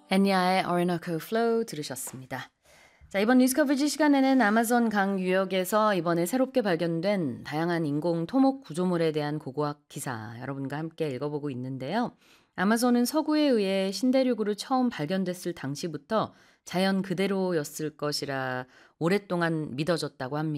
애니아의 Orinoco Flow 들으셨습니다. 자, 이번 뉴스커버지 시간에는 아마존 강 유역에서 이번에 새롭게 발견된 다양한 인공 토목 구조물에 대한 고고학 기사 여러분과 함께 읽어보고 있는데요. 아마존은 서구에 의해 신대륙으로 처음 발견됐을 당시부터 자연 그대로였을 것이라 오랫동안 믿어졌다고 합니다.